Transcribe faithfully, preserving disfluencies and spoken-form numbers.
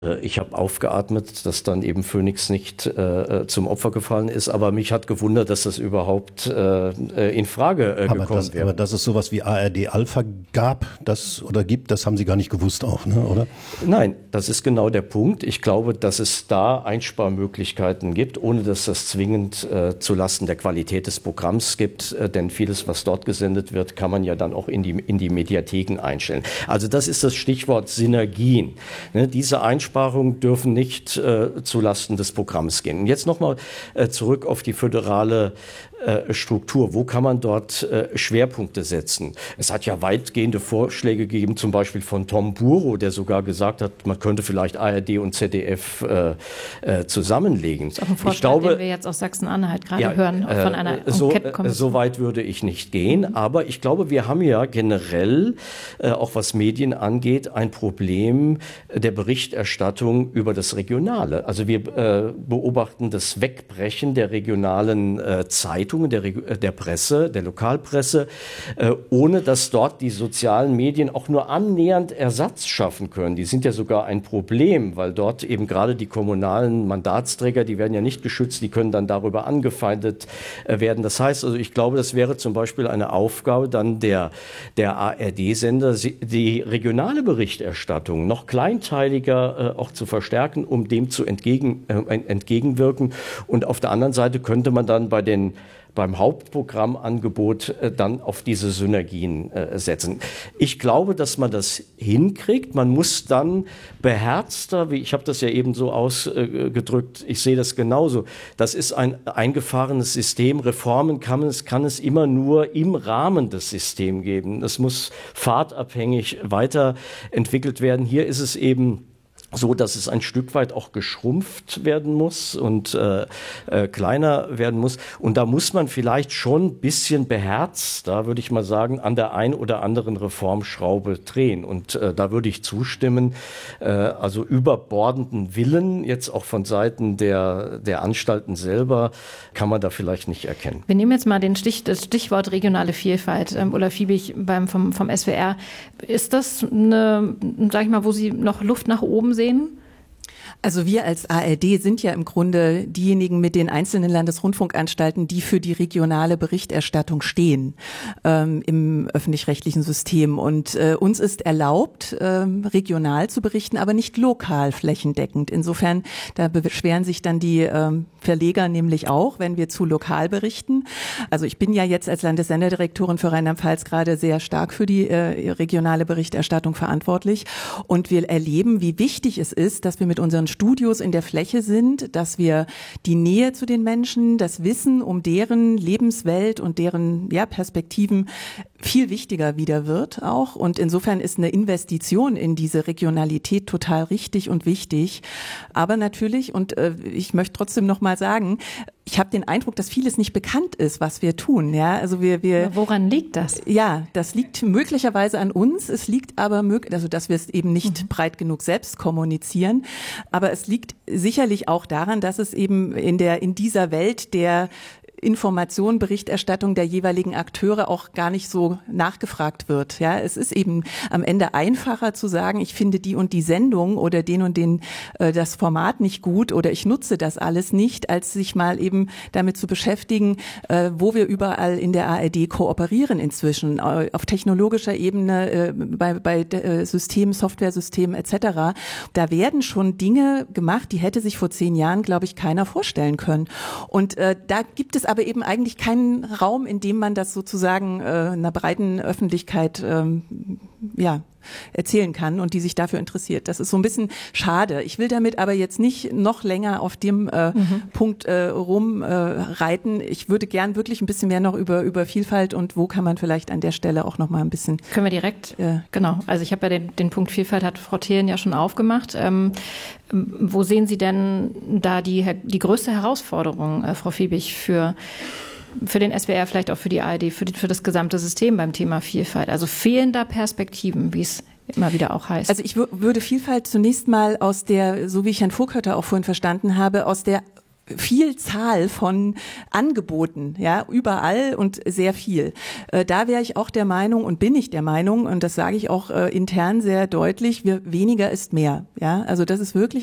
Ich habe aufgeatmet, dass dann eben Phoenix nicht äh, zum Opfer gefallen ist, aber mich hat gewundert, dass das überhaupt äh, in Frage äh, gekommen aber das, wäre. Aber dass es sowas wie A R D Alpha gab, das oder gibt, das haben Sie gar nicht gewusst auch, ne, oder? Nein, das ist genau der Punkt. Ich glaube, dass es da Einsparmöglichkeiten gibt, ohne dass das zwingend äh, zulasten der Qualität des Programms gibt, äh, denn vieles, was dort gesendet wird, kann man ja dann auch in die, in die Mediatheken einstellen. Also das ist das Stichwort Synergien. Ne, diese Einsparungen Einsparungen dürfen nicht äh, zulasten des Programms gehen. Und jetzt nochmal äh, zurück auf die föderale äh, Struktur. Wo kann man dort äh, Schwerpunkte setzen? Es hat ja weitgehende Vorschläge gegeben, zum Beispiel von Tom Buro, der sogar gesagt hat, man könnte vielleicht A R D und Z D F äh, äh, zusammenlegen. Das ist auch ein Vorschlag, ich glaube, den wir jetzt aus Sachsen-Anhalt gerade ja, hören, äh, von einer so, Enquete-Kommission. So weit würde ich nicht gehen, mhm. aber ich glaube, wir haben ja generell, äh, auch was Medien angeht, ein Problem der Berichterstattung über das Regionale. Also wir äh, beobachten das Wegbrechen der regionalen äh, Zeitungen, der, der Presse, der Lokalpresse, äh, ohne dass dort die sozialen Medien auch nur annähernd Ersatz schaffen können. Die sind ja sogar ein Problem, weil dort eben gerade die kommunalen Mandatsträger, die werden ja nicht geschützt, die können dann darüber angefeindet äh, werden. Das heißt also, ich glaube, das wäre zum Beispiel eine Aufgabe dann der, der A R D-Sender, die regionale Berichterstattung noch kleinteiliger äh, auch zu verstärken, um dem zu entgegen, äh, entgegenwirken. Und auf der anderen Seite könnte man dann bei den beim Hauptprogrammangebot äh, dann auf diese Synergien äh, setzen. Ich glaube, dass man das hinkriegt. Man muss dann beherzter, wie ich habe das ja eben so ausgedrückt, ich sehe das genauso. Das ist ein eingefahrenes System. Reformen kann es, kann es immer nur im Rahmen des Systems geben. Das muss fahrtabhängig weiterentwickelt werden. Hier ist es eben so, dass es ein Stück weit auch geschrumpft werden muss und äh, äh, kleiner werden muss. Und da muss man vielleicht schon ein bisschen beherzt, da würde ich mal sagen, an der ein oder anderen Reformschraube drehen. Und äh, da würde ich zustimmen. Äh, also überbordenden Willen, jetzt auch von Seiten der, der Anstalten selber, kann man da vielleicht nicht erkennen. Wir nehmen jetzt mal den Stich, das Stichwort regionale Vielfalt. Ähm, Ulla Fiebig beim, vom, vom S W R. Ist das eine, sag ich mal, wo Sie noch Luft nach oben sehen? Also wir als A R D sind ja im Grunde diejenigen mit den einzelnen Landesrundfunkanstalten, die für die regionale Berichterstattung stehen ähm, im öffentlich-rechtlichen System. Und äh, uns ist erlaubt, ähm, regional zu berichten, aber nicht lokal flächendeckend. Insofern, da beschweren sich dann die ähm, Verleger nämlich auch, wenn wir zu lokal berichten. Also ich bin ja jetzt als Landessenderdirektorin für Rheinland-Pfalz gerade sehr stark für die äh, regionale Berichterstattung verantwortlich. Und wir erleben, wie wichtig es ist, dass wir mit unseren Studios in der Fläche sind, dass wir die Nähe zu den Menschen, das Wissen um deren Lebenswelt und deren ja, Perspektiven viel wichtiger wieder wird auch. Und insofern ist eine Investition in diese Regionalität total richtig und wichtig. Aber natürlich, und äh, ich möchte trotzdem noch mal sagen, ich habe den Eindruck, dass vieles nicht bekannt ist, was wir tun. Ja, also wir, wir. Woran liegt das? Ja, das liegt möglicherweise an uns. Es liegt aber möglich, also dass wir es eben nicht mhm. breit genug selbst kommunizieren. Aber es liegt sicherlich auch daran, dass es eben in der in dieser Welt der Information, Berichterstattung der jeweiligen Akteure auch gar nicht so nachgefragt wird. Ja, es ist eben am Ende einfacher zu sagen, ich finde die und die Sendung oder den und den äh, das Format nicht gut oder ich nutze das alles nicht, als sich mal eben damit zu beschäftigen, äh, wo wir überall in der A R D kooperieren inzwischen, äh, auf technologischer Ebene, äh, bei, bei äh, Systemen, Softwaresystemen et cetera. Da werden schon Dinge gemacht, die hätte sich vor zehn Jahren, glaube ich, keiner vorstellen können. Und äh, da gibt es aber eben eigentlich keinen Raum, in dem man das sozusagen äh, einer breiten Öffentlichkeit ähm, ja, erzählen kann und die sich dafür interessiert. Das ist so ein bisschen schade. Ich will damit aber jetzt nicht noch länger auf dem äh, mhm. Punkt äh, rumreiten. Äh, ich würde gern wirklich ein bisschen mehr noch über über Vielfalt und wo kann man vielleicht an der Stelle auch noch mal ein bisschen... Können wir direkt, äh, genau. Also ich habe ja den, den Punkt Vielfalt, hat Frau Thelen ja schon aufgemacht. Ähm, wo sehen Sie denn da die, die größte Herausforderung, äh, Frau Fiebig, für für den S W R, vielleicht auch für die A R D, für, die, für das gesamte System beim Thema Vielfalt? Also fehlender Perspektiven, wie es immer wieder auch heißt. Also ich w- würde Vielfalt zunächst mal aus der, so wie ich Herrn Vogkötter auch vorhin verstanden habe, aus der Vielzahl von Angeboten, ja, überall und sehr viel. Äh, da wäre ich auch der Meinung und bin ich der Meinung, und das sage ich auch äh, intern sehr deutlich, wir, weniger ist mehr. Ja, also das ist wirklich